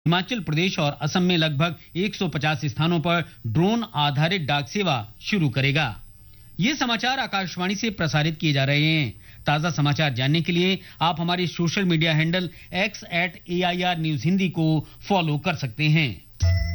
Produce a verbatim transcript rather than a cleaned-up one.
हिमाचल प्रदेश और असम में लगभग एक सौ पचास स्थानों पर ड्रोन आधारित डाक सेवा शुरू करेगा। ये समाचार आकाशवाणी से प्रसारित किए जा रहे हैं। ताजा समाचार जानने के लिए आप हमारे social media handle x eight A I R news Hindi को फॉलो कर सकते हैं।